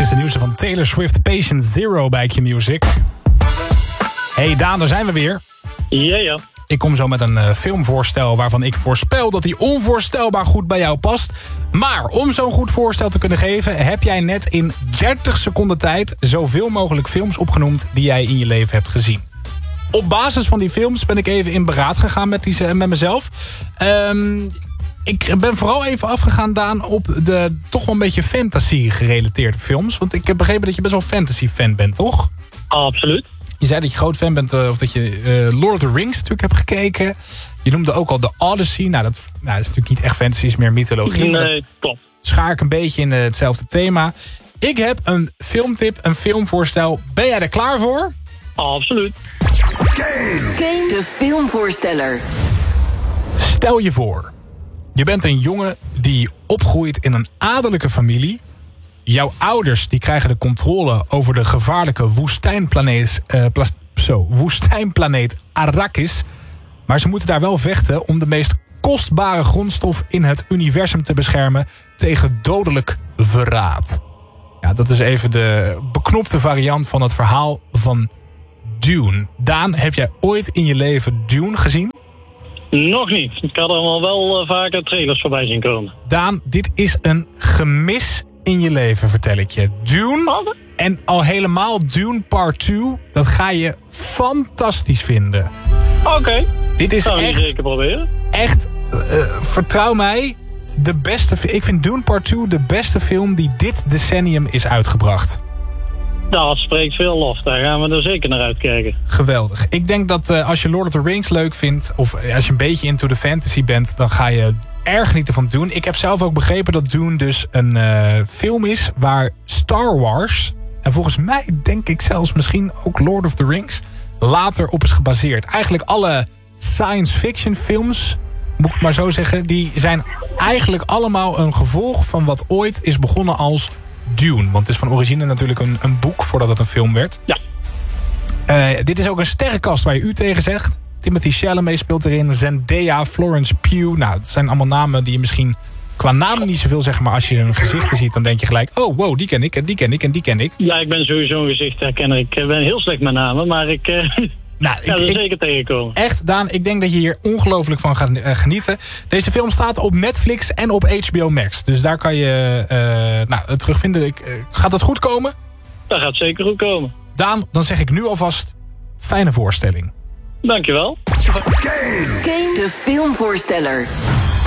is de nieuwste van Taylor Swift, Patient Zero bij Q-Music. Hey Daan, daar zijn we weer. Ja. Ik kom zo met een filmvoorstel waarvan ik voorspel dat die onvoorstelbaar goed bij jou past. Maar om zo'n goed voorstel te kunnen geven, heb jij net in 30 seconden tijd zoveel mogelijk films opgenoemd die jij in je leven hebt gezien. Op basis van die films ben ik even in beraad gegaan met mezelf. Ik ben vooral even afgegaan, Daan, op de toch wel een beetje fantasy-gerelateerde films. Want ik heb begrepen dat je best wel fantasy-fan bent, toch? Absoluut. Je zei dat je groot fan bent, of dat je Lord of the Rings natuurlijk hebt gekeken. Je noemde ook al The Odyssey. Nou, dat is natuurlijk niet echt fantasy, is meer mythologie. Nee, klopt. Schaar ik een beetje in hetzelfde thema. Ik heb een filmtip, een filmvoorstel. Ben jij er klaar voor? Absoluut. Kane, de filmvoorsteller. Stel je voor, je bent een jongen die opgroeit in een adellijke familie. Jouw ouders die krijgen de controle over de gevaarlijke woestijnplaneet Arrakis. Maar ze moeten daar wel vechten om de meest kostbare grondstof in het universum te beschermen tegen dodelijk verraad. Ja, dat is even de beknopte variant van het verhaal van Dune. Daan, heb jij ooit in je leven Dune gezien? Nog niet. Ik had allemaal wel vaker trailers voorbij zien komen. Daan, dit is een gemis in je leven, vertel ik je. Dune, en al helemaal Dune Part 2, dat ga je fantastisch vinden. Oké. Dit is Zou ik echt, zeker proberen. echt, vertrouw mij, de beste. Ik vind Dune Part 2 de beste film die dit decennium is uitgebracht. Nou, het spreekt veel lof. Daar gaan we er zeker naar uitkijken. Geweldig. Ik denk dat als je Lord of the Rings leuk vindt, of als je een beetje into the fantasy bent, dan ga je erg genieten van Dune. Ik heb zelf ook begrepen dat Dune dus een film is waar Star Wars, en volgens mij denk ik zelfs misschien ook Lord of the Rings, later op is gebaseerd. Eigenlijk alle science fiction films, moet ik maar zo zeggen, die zijn eigenlijk allemaal een gevolg van wat ooit is begonnen als Dune. Want het is van origine natuurlijk een boek voordat het een film werd. Ja. Dit is ook een sterrenkast waar je u tegen zegt. Timothy Chalamet speelt erin. Zendaya, Florence Pugh. Nou, dat zijn allemaal namen die je misschien qua naam niet zoveel zeggen. Maar als je hun gezichten ziet, dan denk je gelijk, oh wow, die ken ik en die ken ik en die ken ik. Ja, ik ben sowieso een gezichtherkenner. Ik ben heel slecht met namen, maar ik ga er zeker tegenkomen. Echt, Daan, ik denk dat je hier ongelooflijk van gaat genieten. Deze film staat op Netflix en op HBO Max. Dus daar kan je het terugvinden. Gaat dat goed komen? Dat gaat zeker goed komen. Daan, dan zeg ik nu alvast fijne voorstelling. Dankjewel. Kane, de filmvoorsteller.